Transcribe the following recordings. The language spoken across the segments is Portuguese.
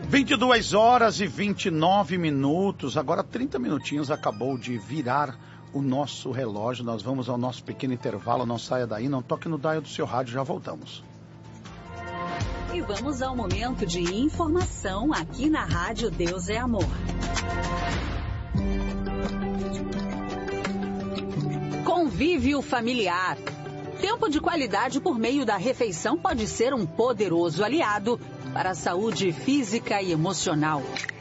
22 horas e 29 minutos, agora 30 minutinhos, acabou de virar o nosso relógio. Nós vamos ao nosso pequeno intervalo, não saia daí, não toque no dial do seu rádio, já voltamos. E vamos ao momento de informação aqui na Rádio Deus é Amor. Convívio familiar. Tempo de qualidade por meio da refeição pode ser um poderoso aliado para a saúde física e emocional.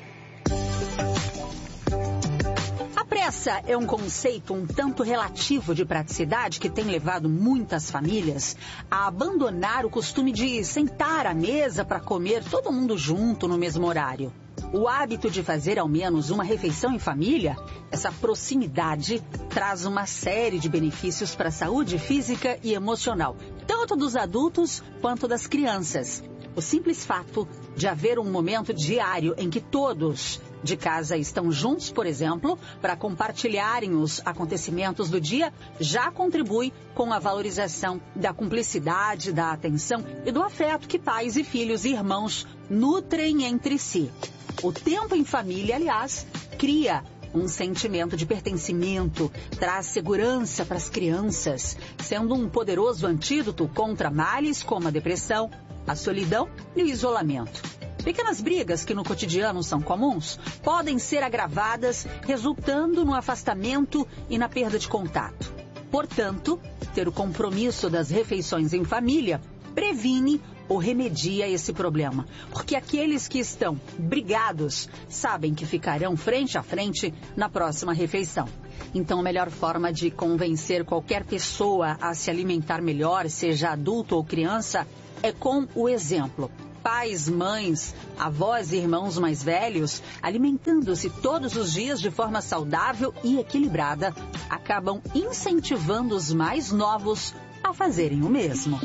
A pressa é um conceito um tanto relativo de praticidade que tem levado muitas famílias a abandonar o costume de sentar à mesa para comer todo mundo junto no mesmo horário. O hábito de fazer ao menos uma refeição em família, essa proximidade, traz uma série de benefícios para a saúde física e emocional, tanto dos adultos quanto das crianças. O simples fato de haver um momento diário em que todos de casa estão juntos, por exemplo, para compartilharem os acontecimentos do dia, já contribui com a valorização da cumplicidade, da atenção e do afeto que pais e filhos e irmãos nutrem entre si. O tempo em família, aliás, cria um sentimento de pertencimento, traz segurança para as crianças, sendo um poderoso antídoto contra males como a depressão, a solidão e o isolamento. Pequenas brigas que no cotidiano são comuns podem ser agravadas, resultando no afastamento e na perda de contato. Portanto, ter o compromisso das refeições em família previne ou remedia esse problema, porque aqueles que estão brigados sabem que ficarão frente a frente na próxima refeição. Então, a melhor forma de convencer qualquer pessoa a se alimentar melhor, seja adulto ou criança, é com o exemplo. Pais, mães, avós e irmãos mais velhos, alimentando-se todos os dias de forma saudável e equilibrada, acabam incentivando os mais novos a fazerem o mesmo.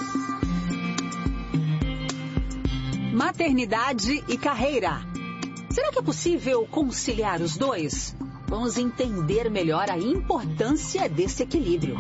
Maternidade e carreira. Será que é possível conciliar os dois? Vamos entender melhor a importância desse equilíbrio.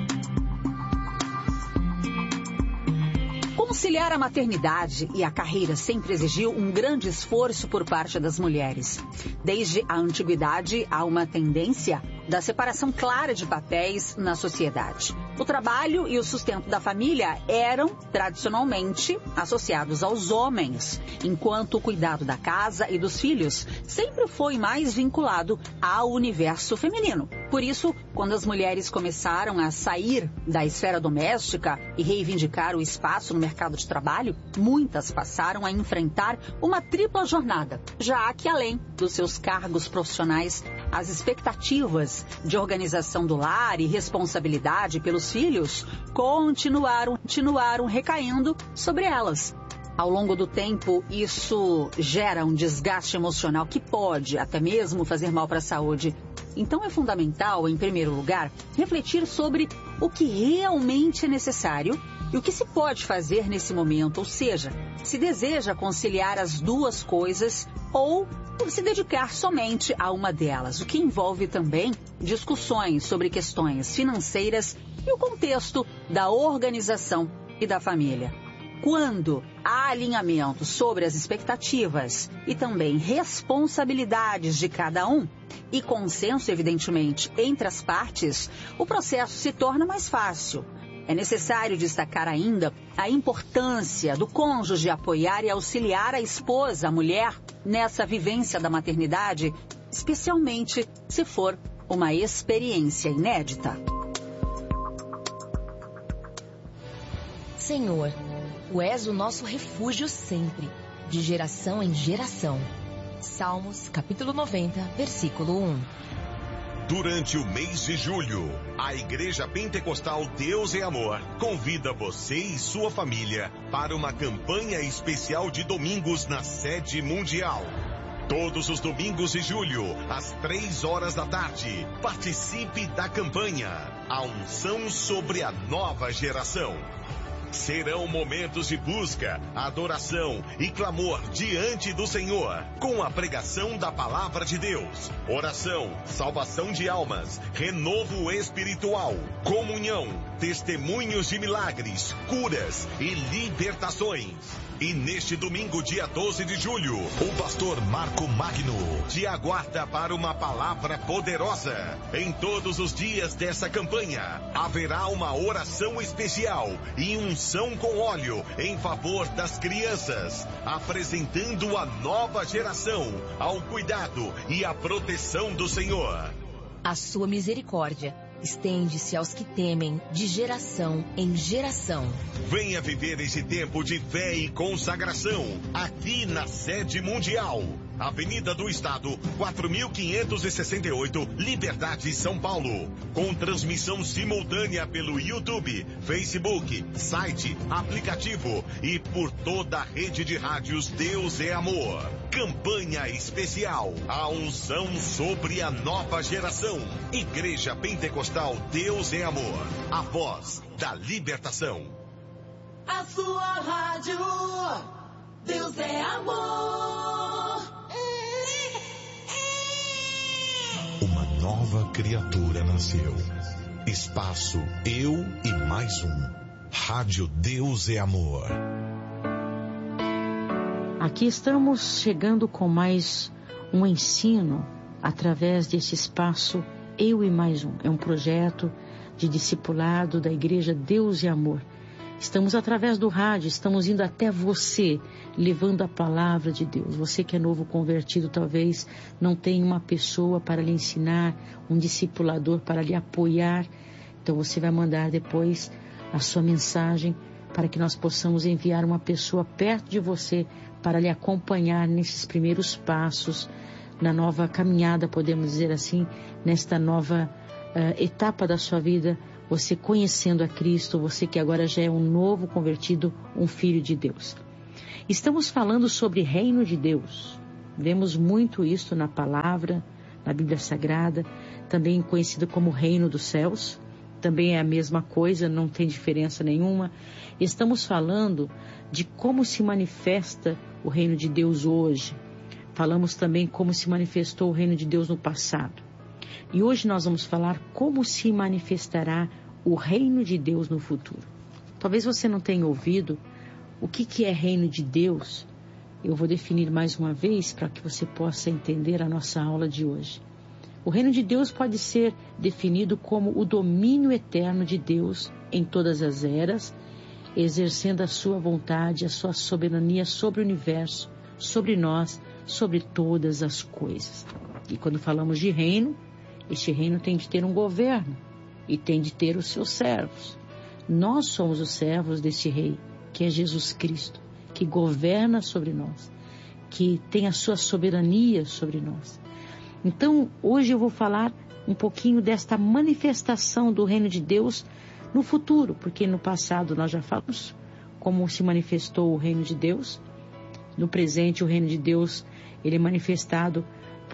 Conciliar a maternidade e a carreira sempre exigiu um grande esforço por parte das mulheres. Desde a antiguidade, há uma tendência da separação clara de papéis na sociedade. O trabalho e o sustento da família eram, tradicionalmente, associados aos homens, enquanto o cuidado da casa e dos filhos sempre foi mais vinculado ao universo feminino. Por isso, quando as mulheres começaram a sair da esfera doméstica e reivindicar o espaço no mercado de trabalho, muitas passaram a enfrentar uma tripla jornada, já que além dos seus cargos profissionais, as expectativas de organização do lar e responsabilidade pelos filhos continuaram recaindo sobre elas. Ao longo do tempo, isso gera um desgaste emocional que pode até mesmo fazer mal para a saúde. Então é fundamental, em primeiro lugar, refletir sobre o que realmente é necessário e o que se pode fazer nesse momento, ou seja, se deseja conciliar as duas coisas ou se dedicar somente a uma delas, o que envolve também discussões sobre questões financeiras e o contexto da organização e da família. Quando há alinhamento sobre as expectativas e também responsabilidades de cada um, e consenso, evidentemente, entre as partes, o processo se torna mais fácil. É necessário destacar ainda a importância do cônjuge apoiar e auxiliar a esposa, a mulher, nessa vivência da maternidade, especialmente se for uma experiência inédita. Senhor, Tu és o nosso refúgio sempre, de geração em geração. Salmos, capítulo 90, versículo 1. Durante o mês de julho, a Igreja Pentecostal Deus é Amor convida você e sua família para uma campanha especial de domingos na sede mundial. Todos os domingos de julho, às 3 horas da tarde, participe da campanha A Unção sobre a Nova Geração. Serão momentos de busca, adoração e clamor diante do Senhor, com a pregação da Palavra de Deus, oração, salvação de almas, renovo espiritual, comunhão, testemunhos de milagres, curas e libertações. E neste domingo, dia 12 de julho, o pastor Marco Magno te aguarda para uma palavra poderosa. Em todos os dias dessa campanha, haverá uma oração especial e unção com óleo em favor das crianças, apresentando a nova geração ao cuidado e à proteção do Senhor. A sua misericórdia estende-se aos que temem de geração em geração. Venha viver esse tempo de fé e consagração aqui na sede mundial. Avenida do Estado, 4568, Liberdade, São Paulo. Com transmissão simultânea pelo YouTube, Facebook, site, aplicativo e por toda a rede de rádios Deus é Amor. Campanha especial, a unção sobre a nova geração. Igreja Pentecostal Deus é Amor, a voz da libertação. A sua rádio, Deus é Amor. Uma nova criatura nasceu. Espaço Eu e Mais Um. Rádio Deus é Amor. Aqui estamos chegando com mais um ensino através desse espaço Eu e Mais Um. É um projeto de discipulado da Igreja Deus e Amor. Estamos através do rádio, estamos indo até você, levando a palavra de Deus. Você que é novo convertido, talvez não tenha uma pessoa para lhe ensinar, um discipulador para lhe apoiar. Então você vai mandar depois a sua mensagem para que nós possamos enviar uma pessoa perto de você para lhe acompanhar nesses primeiros passos, na nova caminhada, podemos dizer assim, nesta nova etapa da sua vida, você conhecendo a Cristo, você que agora já é um novo convertido, um filho de Deus. Estamos falando sobre reino de Deus. Vemos muito isso na palavra, na Bíblia Sagrada, também conhecido como reino dos céus. Também é a mesma coisa, não tem diferença nenhuma. Estamos falando de como se manifesta o reino de Deus hoje. Falamos também como se manifestou o reino de Deus no passado. E hoje nós vamos falar como se manifestará o reino de Deus no futuro. Talvez você não tenha ouvido o que é reino de Deus. Eu vou definir mais uma vez para que você possa entender a nossa aula de hoje. O reino de Deus pode ser definido como o domínio eterno de Deus em todas as eras, exercendo a sua vontade, a sua soberania sobre o universo, sobre nós, sobre todas as coisas. E quando falamos de reino, este reino tem de ter um governo e tem de ter os seus servos. Nós somos os servos deste rei, que é Jesus Cristo, que governa sobre nós, que tem a sua soberania sobre nós. Então, hoje eu vou falar um pouquinho desta manifestação do reino de Deus no futuro, porque no passado nós já falamos como se manifestou o reino de Deus. No presente, o reino de Deus, ele é manifestado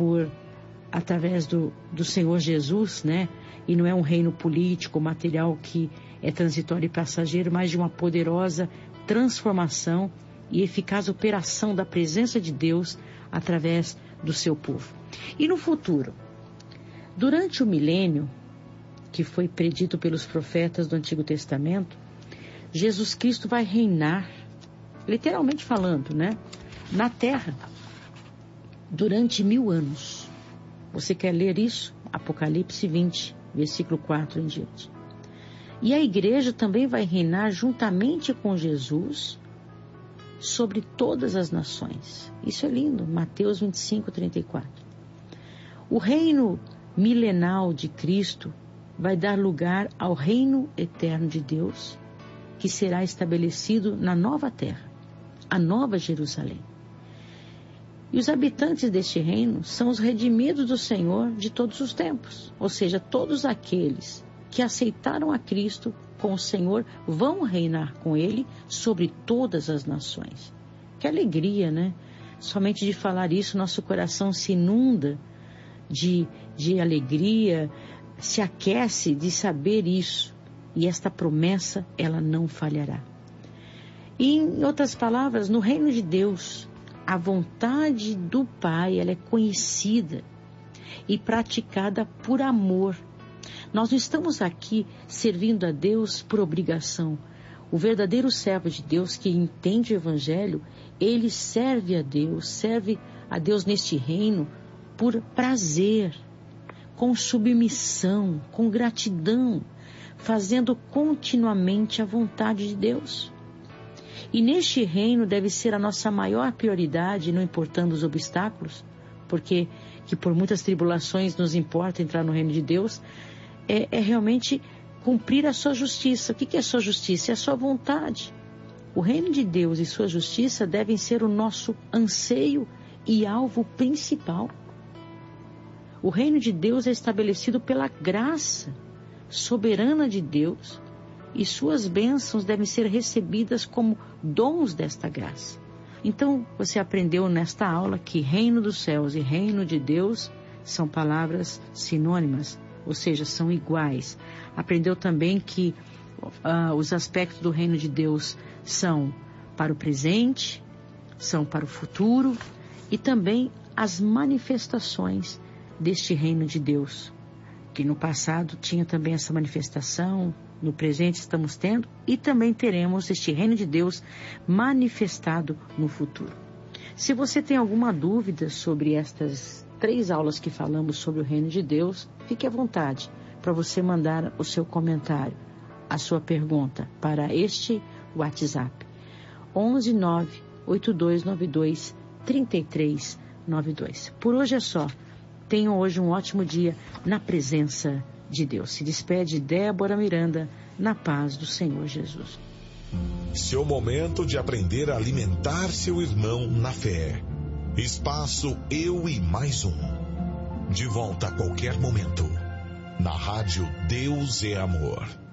através do Senhor Jesus, né? E não é um reino político, material que é transitório e passageiro, mas de uma poderosa transformação e eficaz operação da presença de Deus através do seu povo. E no futuro, durante o milênio, que foi predito pelos profetas do Antigo Testamento, Jesus Cristo vai reinar, literalmente falando, né? Na terra, durante 1000 anos. Você quer ler isso? Apocalipse 20, versículo 4 em diante. E a igreja também vai reinar juntamente com Jesus sobre todas as nações. Isso é lindo, Mateus 25, 34. O reino milenal de Cristo vai dar lugar ao reino eterno de Deus, que será estabelecido na nova terra, a nova Jerusalém. E os habitantes deste reino são os redimidos do Senhor de todos os tempos. Ou seja, todos aqueles que aceitaram a Cristo com o Senhor vão reinar com Ele sobre todas as nações. Que alegria, né? Somente de falar isso, nosso coração se inunda de alegria, se aquece de saber isso. E esta promessa, ela não falhará. E, em outras palavras, no reino de Deus, a vontade do Pai, ela é conhecida e praticada por amor. Nós não estamos aqui servindo a Deus por obrigação. O verdadeiro servo de Deus que entende o Evangelho, ele serve a Deus neste reino por prazer, com submissão, com gratidão, fazendo continuamente a vontade de Deus. E neste reino deve ser a nossa maior prioridade, não importando os obstáculos, porque que por muitas tribulações nos importa entrar no reino de Deus, é realmente cumprir a sua justiça. O que é a sua justiça? É a sua vontade. O reino de Deus e sua justiça devem ser o nosso anseio e alvo principal. O reino de Deus é estabelecido pela graça soberana de Deus e suas bênçãos devem ser recebidas como dons desta graça. Então, você aprendeu nesta aula que reino dos céus e reino de Deus são palavras sinônimas, ou seja, são iguais. Aprendeu também que os aspectos do reino de Deus são para o presente, são para o futuro e também as manifestações deste reino de Deus, que no passado tinha também essa manifestação, no presente estamos tendo e também teremos este reino de Deus manifestado no futuro. Se você tem alguma dúvida sobre estas 3 aulas que falamos sobre o reino de Deus, fique à vontade para você mandar o seu comentário, a sua pergunta para este WhatsApp 11 9 8292 3392. Por hoje é só. Tenham hoje um ótimo dia na presença de Deus. Se despede Débora Miranda, na paz do Senhor Jesus. Seu momento de aprender a alimentar seu irmão na fé. Espaço Eu e Mais Um. De volta a qualquer momento. Na rádio Deus é Amor.